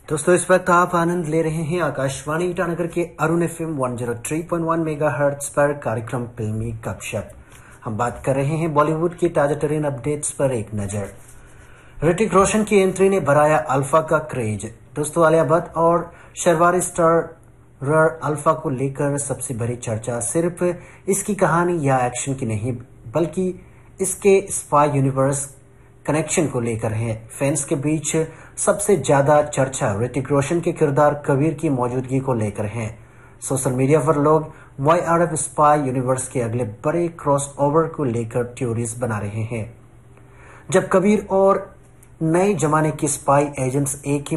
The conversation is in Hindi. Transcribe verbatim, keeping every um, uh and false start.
दोस्तों इस वक्त आप आनंद ले रहे हैं आकाशवाणी ईटानगर के Arun FM one zero three point one megahertz पर कार्यक्रम फिल्मी गपशप। हम बात कर रहे हैं बॉलीवुड की ताजा तरीन अपडेट्स पर एक नजर। ऋतिक रोशन की एंट्री ने बढ़ाया अल्फा का क्रेज। दोस्तों आलिया भट्ट और शर्वारी स्टार अल्फा को लेकर सबसे बड़ी चर्चा सिर्फ इसकी कहानी या एक्शन की नहीं बल्कि इसके स्पाई यूनिवर्स कनेक्शन को लेकर है। फैंस के बीच सबसे ज्यादा चर्चा ऋतिक रोशन के किरदार कबीर की मौजूदगी को लेकर है। सोशल मीडिया पर लोग Y R F spy universe के अगले बड़े क्रॉसओवर को लेकर थ्योरीज बना रहे हैं। जब कबीर और नए जमाने के स्पाई एजेंट्स एक ही